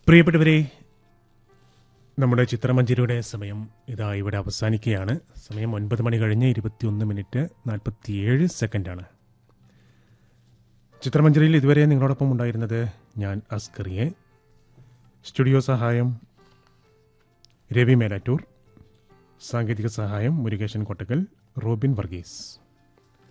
പ്രിയപ്പെട്ടവരെ, നമ്മുടെ ചിത്രമഞ്ജരിയുടെ സമയം ഇതാ ഇവിടെ അവസാനിക്കുകയാണ്. സമയം 9 മണി കഴിഞ്ഞ് 21:47 ചിത്രമഞ്ജരിയിൽ ഇതുവരെ നിങ്ങളോടൊപ്പം ഉണ്ടായിരുന്നത് ഞാൻ അസ്കറിയെ. സ്റ്റുഡിയോ സഹായം രവി മേലാറ്റൂർ, സാങ്കേതിക സഹായം മുരുകേശൻ കൊട്ടക്കൽ, റോബിൻ വർഗീസ്.